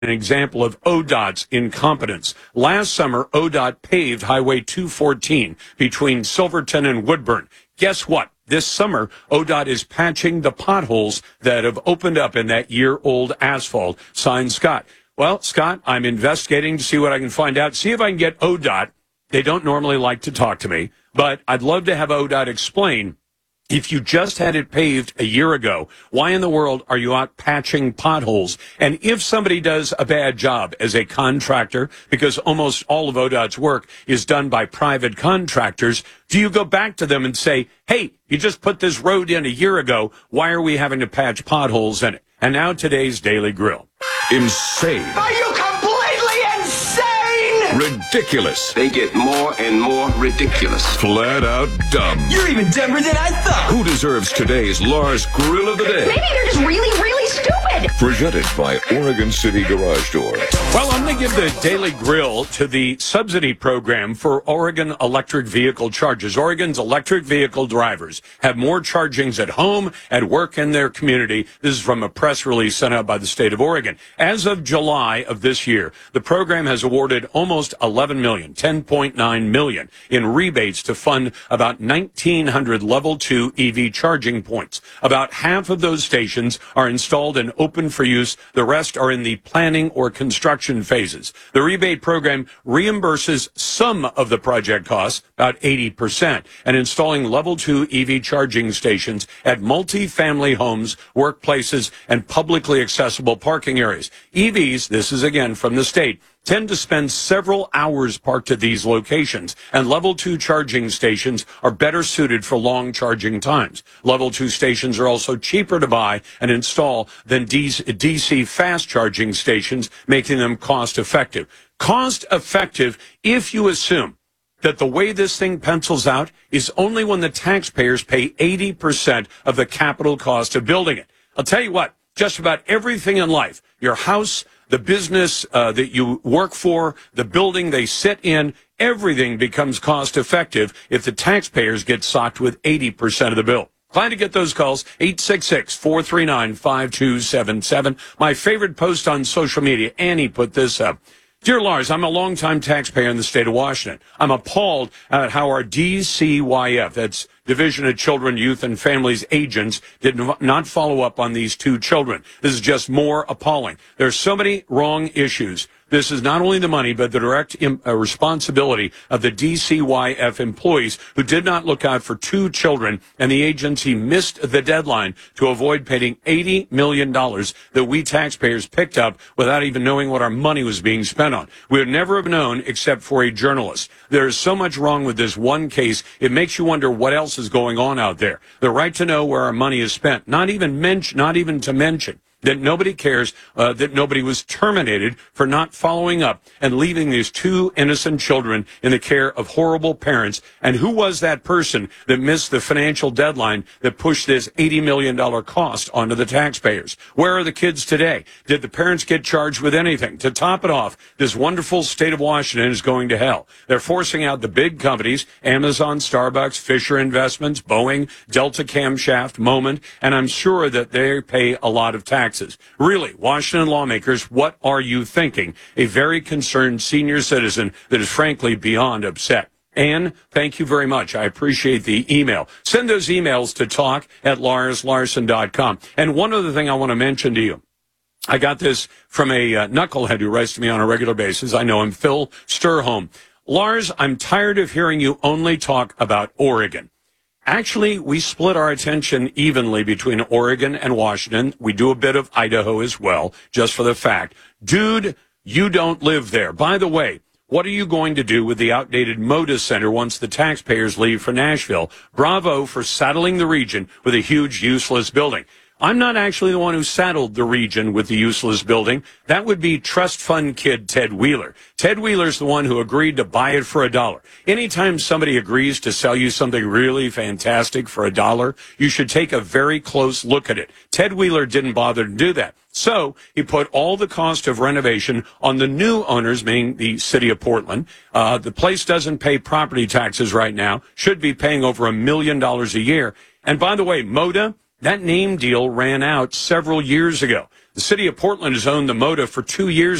an example of ODOT's incompetence. Last summer, ODOT paved Highway 214 between Silverton and Woodburn. Guess what? This summer, ODOT is patching the potholes that have opened up in that year-old asphalt. Signed, Scott. Well, Scott, I'm investigating to see what I can find out. See if I can get ODOT. They don't normally like to talk to me, but I'd love to have ODOT explain, if you just had it paved a year ago, why in the world are you out patching potholes? And if somebody does a bad job as a contractor, because almost all of ODOT's work is done by private contractors, do you go back to them and say, hey, you just put this road in a year ago, why are we having to patch potholes in it? And now today's Daily Grill. Insane. Are you completely insane? Ridiculous. They get more and more ridiculous. Flat out dumb. You're even dumber than I thought. Who deserves today's Lars Grill of the Day? Maybe they're just really stupid. Presented by Oregon City Garage Door. Well, I'm going to give the Daily Grill to the subsidy program for Oregon electric vehicle chargers. Oregon's electric vehicle drivers have more chargings at home, at work, in their community. This is from a press release sent out by the state of Oregon. As of July of this year, the program has awarded almost $11 million, $10.9 million in rebates to fund about 1,900 Level 2 EV charging points. About half of those stations are installed and open for use. The rest are in the planning or construction phases. The rebate program reimburses some of the project costs, about 80%, and installing Level 2 EV charging stations at multi-family homes, workplaces, and publicly accessible parking areas. EVs, this is again from the state, tend to spend several hours parked at these locations, and Level 2 charging stations are better suited for long charging times. Level 2 stations are also cheaper to buy and install than DC fast charging stations, making them cost effective. Cost effective if you assume that the way this thing pencils out is only when the taxpayers pay 80% of the capital cost of building it. I'll tell you what, just about everything in life, your house, the business that you work for, the building they sit in, everything becomes cost effective if the taxpayers get socked with 80% of the bill. Glad to get those calls, 866-439-5277. My favorite post on social media, Annie put this up. Dear Lars, I'm a longtime taxpayer in the state of Washington. I'm appalled at how our DCYF, that's Division of Children, Youth, and Families agents, did not follow up on these two children. This is just more appalling. There's so many wrong issues. This is not only the money, but the direct responsibility of the DCYF employees who did not look out for two children, and the agency missed the deadline to avoid paying $80 million that we taxpayers picked up without even knowing what our money was being spent on. We would never have known except for a journalist. There is so much wrong with this one case, it makes you wonder what else is going on out there. The right to know where our money is spent, not even to mention that nobody cares, that nobody was terminated for not following up and leaving these two innocent children in the care of horrible parents. And who was that person that missed the financial deadline that pushed this $80 million cost onto the taxpayers? Where are the kids today? Did the parents get charged with anything? To top it off, this wonderful state of Washington is going to hell. They're forcing out the big companies, Amazon, Starbucks, Fisher Investments, Boeing, Delta Camshaft, Moment, and I'm sure that they pay a lot of taxes. Really, Washington lawmakers, what are you thinking? A very concerned senior citizen that is frankly beyond upset. Ann, thank you very much. I appreciate the email. Send those emails to talk@larslarson.com. And one other thing I want to mention to you. I got this from a knucklehead who writes to me on a regular basis. I know him, Phil Sturholm. Lars, I'm tired of hearing you only talk about Oregon. Actually, we split our attention evenly between Oregon and Washington. We do a bit of Idaho as well, just for the fact. Dude, you don't live there. By the way, what are you going to do with the outdated Moda Center once the taxpayers leave for Nashville? Bravo for saddling the region with a huge, useless building. I'm not actually the one who saddled the region with the useless building. That would be trust fund kid Ted Wheeler. Ted Wheeler's the one who agreed to buy it for $1. Anytime somebody agrees to sell you something really fantastic for $1, you should take a very close look at it. Ted Wheeler didn't bother to do that. So he put all the cost of renovation on the new owners, meaning the city of Portland. The place doesn't pay property taxes right now, should be paying over $1 million a year. And by the way, Moda, that name deal ran out several years ago. The city of Portland has owned the motive for 2 years